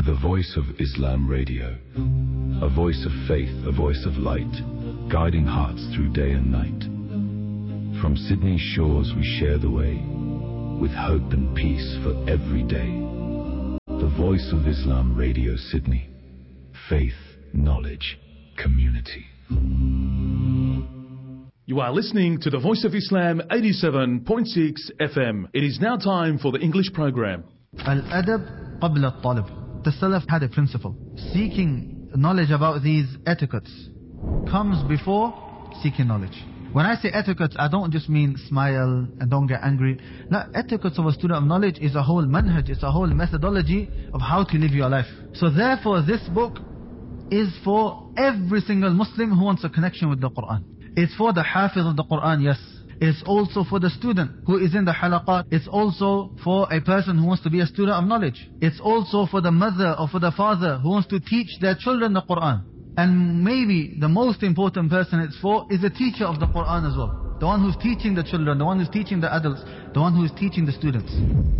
The Voice of Islam Radio. A voice of faith, a voice of light, guiding hearts through day and night. From Sydney's shores we share the way, with hope and peace for every day. The Voice of Islam Radio Sydney. Faith, knowledge, community. You are listening to the Voice of Islam 87.6 FM. It is now time for the English program. Al-adab qabla al-talab. The Salaf had a principle. Seeking knowledge about these etiquettes comes before seeking knowledge. When I say etiquettes, I don't just mean smile and don't get angry. No, etiquettes of a student of knowledge is a whole manhaj, it's a whole methodology of how to live your life. So therefore this book is for every single Muslim who wants a connection with the Quran. It's for the hafiz of the Quran, yes. It's also for the student who is in the halaqat. It's also for a person who wants to be a student of knowledge. It's also for the mother or for the father who wants to teach their children the Quran. And maybe the most important person it's for is the teacher of the Quran as well. The one who's teaching the children, the one who's teaching the adults, the one who's teaching the students.